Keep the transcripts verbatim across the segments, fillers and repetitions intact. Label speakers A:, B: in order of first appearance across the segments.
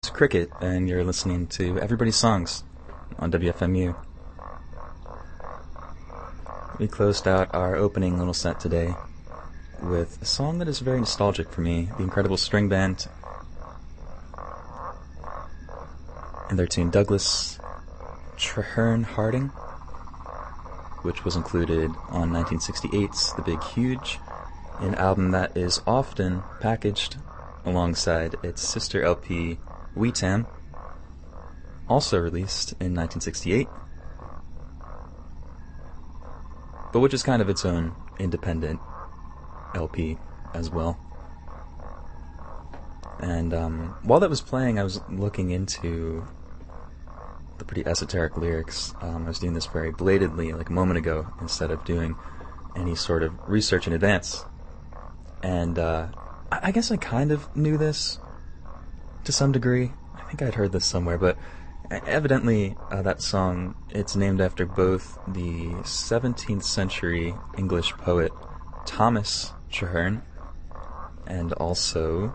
A: It's Cricket, and you're listening to Everybody's Songs on W F M U. We closed out our opening little set today with a song that is very nostalgic for me, the Incredible String Band and their tune Douglas Treherne Harding, which was included on nineteen sixty-eight's The Big Huge, an album that is often packaged alongside its sister L P Wee Tam, also released in nineteen sixty-eight, but which is kind of its own independent L P as well. And um, while that was playing, I was looking into the pretty esoteric lyrics. Um, I was doing this very belatedly, like a moment ago, instead of doing any sort of research in advance. And uh, I, I guess I kind of knew this to some degree. I think I'd heard this somewhere, but evidently uh, that song, it's named after both the seventeenth century English poet Thomas Treherne and also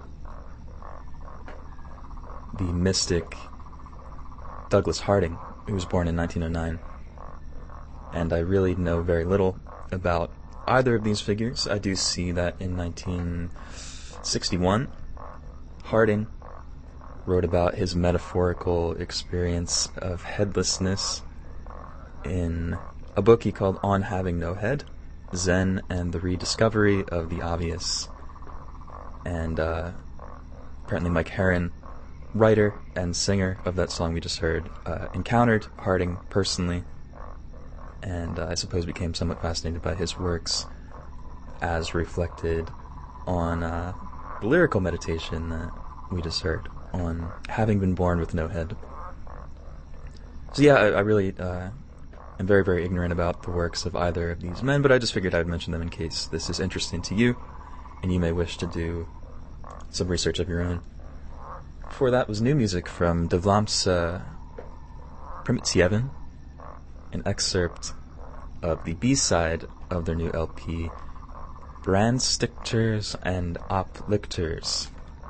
A: the mystic Douglas Harding, who was born in nineteen oh nine. And I really know very little about either of these figures. I do see that in nineteen sixty-one, Harding wrote about his metaphorical experience of headlessness in a book he called On Having No Head, Zen and the Rediscovery of the Obvious. And uh, apparently Mike Herron, writer and singer of that song we just heard, uh, encountered Harding personally, and uh, I suppose became somewhat fascinated by his works as reflected on uh, the lyrical meditation that we just heard on Having Been Born with No Head. So yeah, I, I really uh, am very, very ignorant about the works of either of these men, but I just figured I would mention them in case this is interesting to you, and you may wish to do some research of your own. Before that was new music from De Vlaamse Primitiëven, an excerpt of the B-side of their new L P, Brandstichters and Oplichters,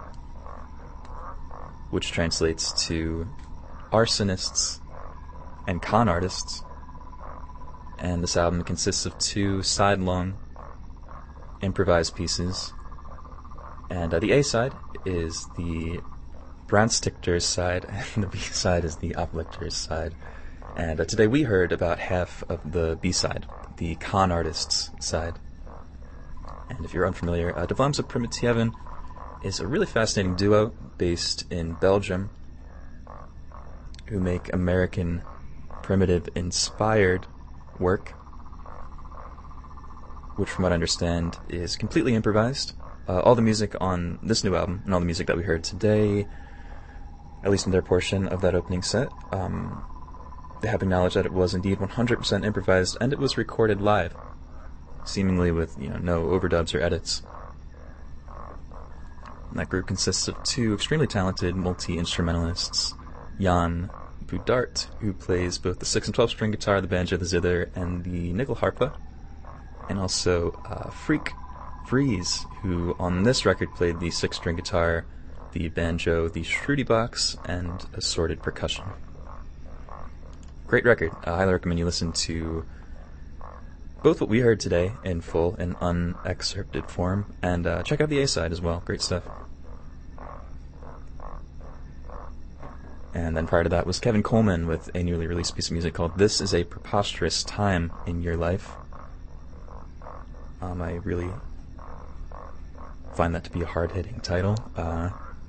A: which translates to arsonists and con artists. And this album consists of two side-long improvised pieces. And uh, the A-side is the Brandstichters side, and the B-side is the Oplichters side. And uh, today we heard about half of the B-side, the con artists side. And if you're unfamiliar, uh, De Vlaamse Primitiëven is a really fascinating duo based in Belgium who make American primitive-inspired work, which from what I understand is completely improvised. Uh, all the music on this new album and all the music that we heard today, at least in their portion of that opening set, um, they have acknowledged that it was indeed one hundred percent improvised, and it was recorded live, seemingly with you know no overdubs or edits. And that group consists of two extremely talented multi-instrumentalists, Jan Boudart, who plays both the six and twelve string guitar, the banjo, the zither, and the nyckelharpa, and also uh, Freek Vries, who on this record played the six string guitar, the banjo, the Shruti-box, and assorted percussion. Great record. I highly recommend you listen to both what we heard today in full and unexcerpted form, and uh, check out the A-side as well. Great stuff. And then prior to that was Kevin Coleman with a newly released piece of music called This Is a Preposterous Time in Your Life. Um, I really find that to be a hard-hitting title. Uh,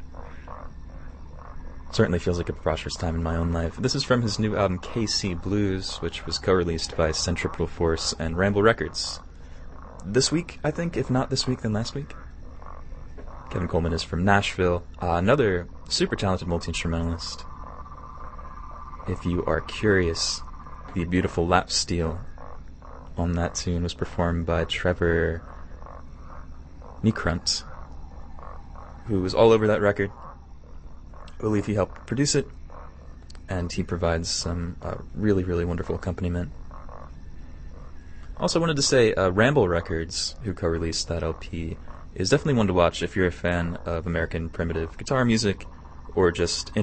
A: certainly feels like a preposterous time in my own life. This is from his new album K C Blues, which was co-released by Centripetal Force and Ramble Records this week, I think. If not this week, then last week. Kevin Coleman is from Nashville, uh, another super talented multi-instrumentalist. If you are curious, the beautiful lap steel on that tune was performed by Trevor Nykrunt, who was all over that record. I believe he helped produce it, and he provides some uh, really, really wonderful accompaniment. Also wanted to say, uh, Ramble Records, who co-released that L P, is definitely one to watch if you're a fan of American primitive guitar music, or just